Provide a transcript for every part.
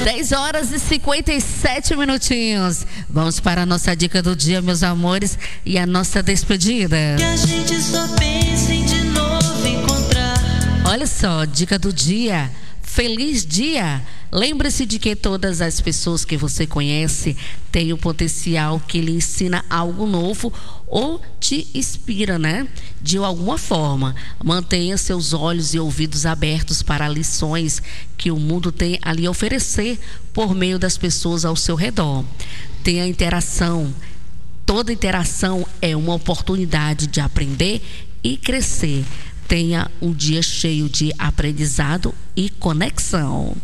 10h57. Vamos para a nossa dica do dia, meus amores, e a nossa despedida. Que a gente só pensa em de novo encontrar. Olha só, dica do dia. Feliz dia! Lembre-se de que todas as pessoas que você conhece têm o potencial que lhe ensina algo novo ou te inspira, né? De alguma forma. Mantenha seus olhos e ouvidos abertos para lições que o mundo tem a lhe oferecer por meio das pessoas ao seu redor. Tenha interação. Toda interação é uma oportunidade de aprender e crescer. Tenha um dia cheio de aprendizado e conexão.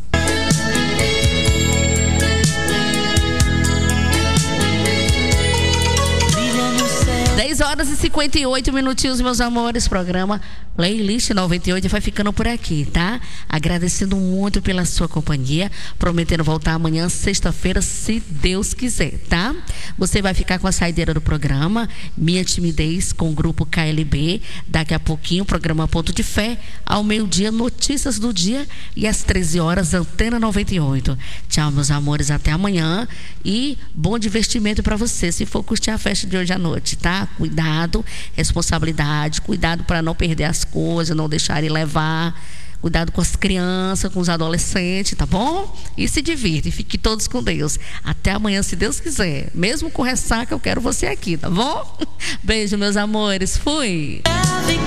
10h58, meus amores. Programa Playlist 98 vai ficando por aqui, tá? Agradecendo muito pela sua companhia, prometendo voltar amanhã, sexta-feira, se Deus quiser, tá? Você vai ficar com a saideira do programa Minha Timidez, com o grupo KLB. Daqui a pouquinho, programa Ponto de Fé. Ao meio-dia, notícias do dia. E às 13h, Antena 98. Tchau, meus amores, até amanhã. E bom divertimento para você, se for curtir a festa de hoje à noite, tá? Cuidado, responsabilidade, cuidado para não perder as coisas, não deixarem levar. Cuidado com as crianças, com os adolescentes, tá bom? E se divirta, e fique todos com Deus. Até amanhã, se Deus quiser. Mesmo com ressaca, eu quero você aqui, tá bom? Beijo, meus amores. Fui!